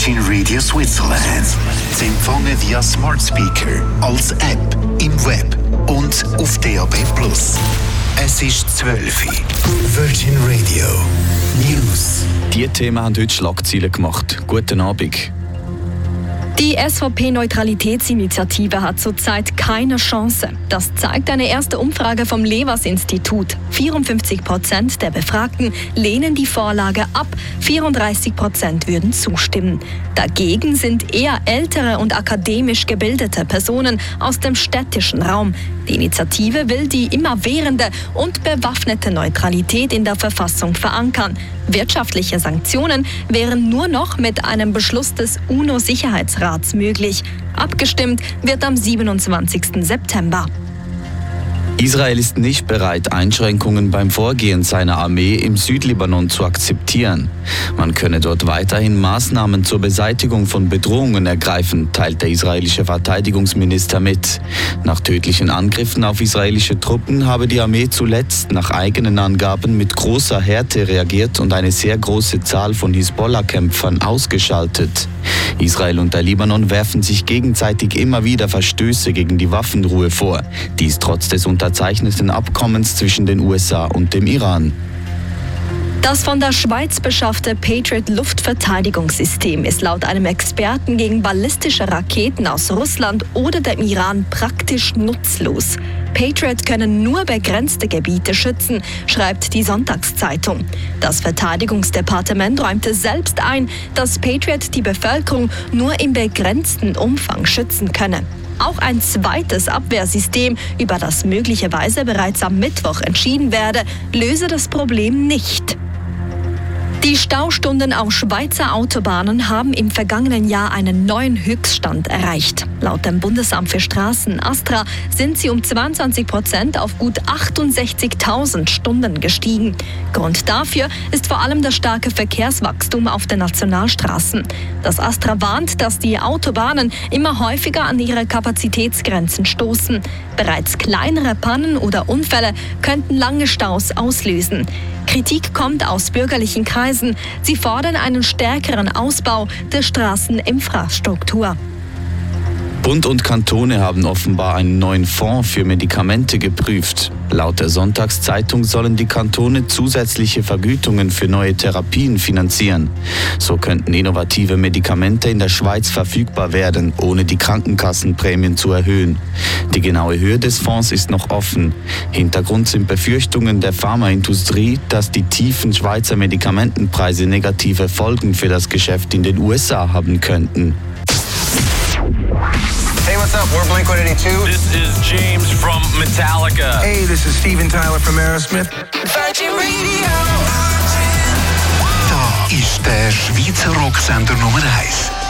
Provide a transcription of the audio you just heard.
Virgin Radio Switzerland. Sie empfangen via Smart Speaker, als App, im Web und auf DAB+. Es ist 12 Uhr. Virgin Radio News. Die Themen haben heute Schlagzeilen gemacht. Guten Abend. Die SVP-Neutralitätsinitiative hat zurzeit keine Chance. Das zeigt eine erste Umfrage vom Levers-Institut. 54% der Befragten lehnen die Vorlage ab, 34% würden zustimmen. Dagegen sind eher ältere und akademisch gebildete Personen aus dem städtischen Raum. Die Initiative will die immerwährende und bewaffnete Neutralität in der Verfassung verankern. Wirtschaftliche Sanktionen wären nur noch mit einem Beschluss des UNO-Sicherheitsrats möglich. Abgestimmt wird am 27. September. Israel ist nicht bereit, Einschränkungen beim Vorgehen seiner Armee im Südlibanon zu akzeptieren. Man könne dort weiterhin Maßnahmen zur Beseitigung von Bedrohungen ergreifen, teilt der israelische Verteidigungsminister mit. Nach tödlichen Angriffen auf israelische Truppen habe die Armee zuletzt nach eigenen Angaben mit großer Härte reagiert und eine sehr große Zahl von Hisbollah-Kämpfern ausgeschaltet. Israel und der Libanon werfen sich gegenseitig immer wieder Verstöße gegen die Waffenruhe vor. Dies trotz des unterzeichneten Abkommens zwischen den USA und dem Iran. Das von der Schweiz beschaffte Patriot-Luftverteidigungssystem ist laut einem Experten gegen ballistische Raketen aus Russland oder dem Iran praktisch nutzlos. Patriot können nur begrenzte Gebiete schützen, schreibt die Sonntagszeitung. Das Verteidigungsdepartement räumte selbst ein, dass Patriot die Bevölkerung nur im begrenzten Umfang schützen könne. Auch ein zweites Abwehrsystem, über das möglicherweise bereits am Mittwoch entschieden werde, löse das Problem nicht. Die Staustunden auf Schweizer Autobahnen haben im vergangenen Jahr einen neuen Höchststand erreicht. Laut dem Bundesamt für Straßen ASTRA sind sie um 22% auf gut 68.000 Stunden gestiegen. Grund dafür ist vor allem das starke Verkehrswachstum auf den Nationalstraßen. Das ASTRA warnt, dass die Autobahnen immer häufiger an ihre Kapazitätsgrenzen stoßen. Bereits kleinere Pannen oder Unfälle könnten lange Staus auslösen. Kritik kommt aus bürgerlichen Kreisen. Sie fordern einen stärkeren Ausbau der Straßeninfrastruktur. Bund und Kantone haben offenbar einen neuen Fonds für Medikamente geprüft. Laut der Sonntagszeitung sollen die Kantone zusätzliche Vergütungen für neue Therapien finanzieren. So könnten innovative Medikamente in der Schweiz verfügbar werden, ohne die Krankenkassenprämien zu erhöhen. Die genaue Höhe des Fonds ist noch offen. Hintergrund sind Befürchtungen der Pharmaindustrie, dass die tiefen Schweizer Medikamentenpreise negative Folgen für das Geschäft in den USA haben könnten. Hey, what's up? We're Blink-182. This is James from Metallica. Hey, this is Steven Tyler from Aerosmith. Virgin Radio. Da ist der Schweizer Rocksender Nummer 1.